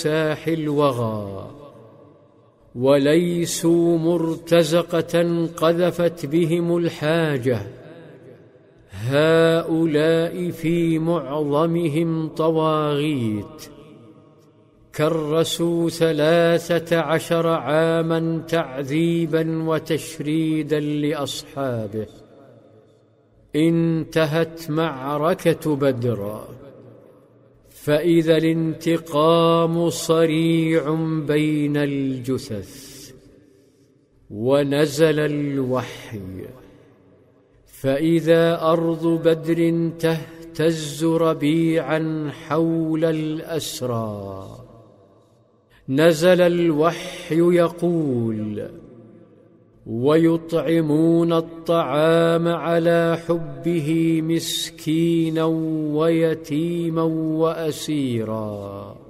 ساح الوغى، وليسوا مرتزقة قذفت بهم الحاجة. هؤلاء في معظمهم طواغيت، كرسوا 13 عاما تعذيبا وتشريدا لأصحابه. انتهت معركة بدر، فإذا الانتقام صريع بين الجثث. ونزل الوحي، فإذا أرض بدر تهتز ربيعا حول الأسرى. نزل الوحي يقول: ويطعمون الطعام على حبه مسكينا ويتيما وأسيرا.